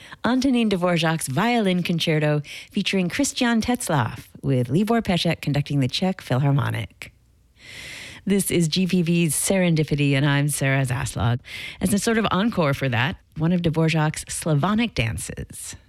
Antonin Dvorak's Violin Concerto featuring Christian Tetzlaff, with Libor Pesek conducting the Czech Philharmonic. This is GPV's Serendipity, and I'm Sarah Zaslav. As a sort of encore for that, one of Dvorak's Slavonic dances.